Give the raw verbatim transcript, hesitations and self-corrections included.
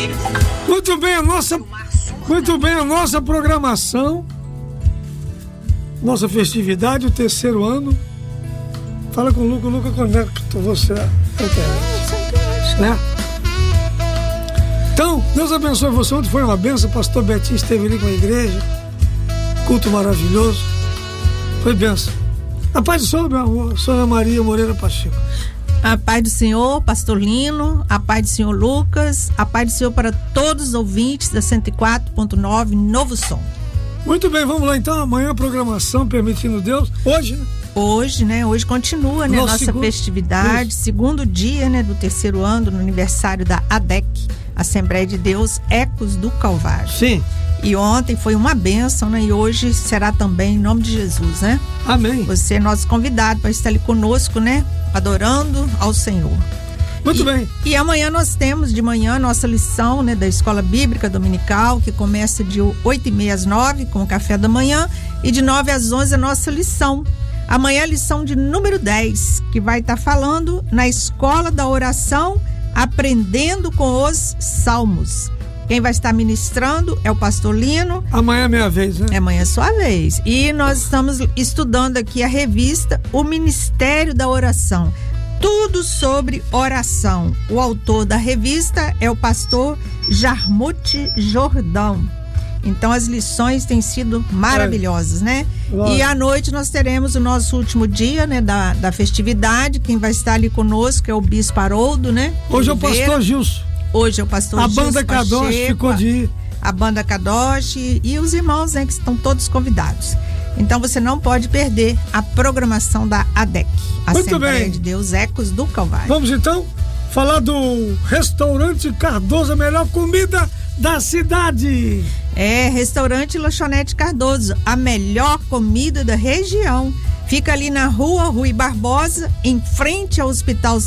Muito bem, a nossa, muito bem, a nossa programação, nossa festividade, o terceiro ano. Fala com o Luca, o Luca conecta você à internet, né? Então, Deus abençoe você. Ontem foi uma benção, o pastor Betinho esteve ali com a igreja, culto maravilhoso, foi benção. A paz do Senhor, meu amor, Sônia Maria Moreira Pacheco. A paz do Senhor, pastor Lino, a paz do Senhor Lucas, a paz do Senhor para todos os ouvintes da cento e quatro ponto nove Novo Som. Muito bem, vamos lá então, amanhã a programação, permitindo Deus, hoje, né? Hoje, né, hoje continua, né, Nosso nossa segundo, festividade, isso. segundo dia, né, do terceiro ano, no aniversário da A D E C, Assembleia de Deus, Ecos do Calvário. Sim. E ontem foi uma bênção, né, e hoje será também em nome de Jesus, né? Amém. Você é nosso convidado para estar ali conosco, né, adorando ao Senhor. Muito e, bem. E amanhã nós temos de manhã nossa lição, né, da Escola Bíblica Dominical, que começa de oito e meia às nove, com o café da manhã, e de nove às onze a nossa lição. Amanhã a lição de número dez, que vai estar falando na Escola da Oração, aprendendo com os Salmos. Quem vai estar ministrando é o pastor Lino. Amanhã é minha vez, né? Amanhã é sua vez. E nós estamos estudando aqui a revista O Ministério da Oração. Tudo sobre oração. O autor da revista é o pastor Jarmute Jordão. Então as lições têm sido maravilhosas, né? Lógico. E à noite nós teremos o nosso último dia, né, da, da festividade. Quem vai estar ali conosco é o Bispo Haroldo, né? Hoje é o pastor Gilson. Hoje é o pastor A Gilson banda Kadosh Pacheco, ficou de ir. A banda Kadosh e os irmãos, né, que estão todos convidados. Então você não pode perder a programação da A D E C, Assembleia bem. de Deus, Ecos do Calvário. Vamos então falar do Restaurante Cardoso, a melhor comida da cidade. É, Restaurante Lanchonete Cardoso, a melhor comida da região. Fica ali na rua Rui Barbosa, em frente ao Hospital